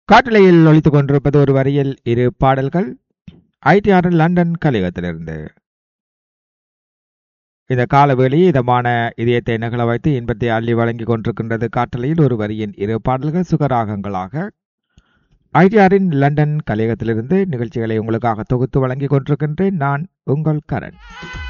காட்டலையில் ஒலித்துக் கொண்டிருப்பது ஒரு வரியில் இரு பாடல்கள் ITR லண்டன் கலையகத்திலிருந்து. இந்த காலவேளை இதமான இதயத்தை நகல வைத்து இன்பத்தை அள்ளி வழங்கி கொண்டிருக்கின்றது. காட்டலையில் ஒரு வரியின் இரு பாடல்கள் சுகராகங்களாக ITRின் லண்டன் கலையகத்திலிருந்து நிகழ்ச்சிகளை உங்களுக்காக தொகுத்து வழங்கி கொண்டிருக்கின்றேன். நான் உங்கள் கரண்.